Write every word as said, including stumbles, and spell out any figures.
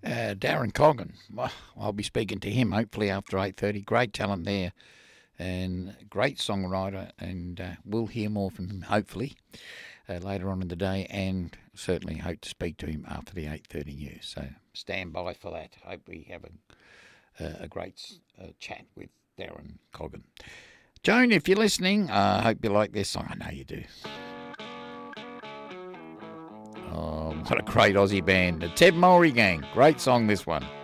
Uh, Darren Coggan. Well, I'll be speaking to him hopefully after eight thirty. Great talent there and great songwriter, and uh, we'll hear more from him hopefully uh, later on in the day, and certainly hope to speak to him after the eight thirty news. So stand by for that. Hope we have a, uh, a great uh, chat with Darren Coggan. Joan, if you're listening, I uh, hope you like this song. I know you do. Oh, what a great Aussie band. The Ted Mowry Gang. Great song, this one.